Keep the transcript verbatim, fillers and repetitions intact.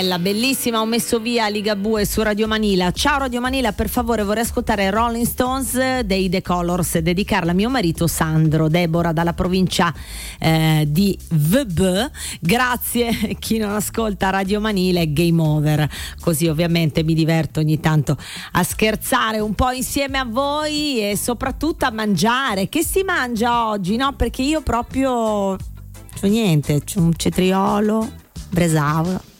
bella, bellissima, ho messo via Ligabue su Radio Manila. Ciao Radio Manila, per favore vorrei ascoltare Rolling Stones dei The Colors e dedicarla a mio marito Sandro. Deborah dalla provincia eh, di V B. Grazie, chi non ascolta Radio Manila è game over, così ovviamente mi diverto ogni tanto a scherzare un po' insieme a voi e soprattutto a mangiare. Che si mangia oggi? No, perché io proprio c'ho niente, c'ho un cetriolo, bresaola,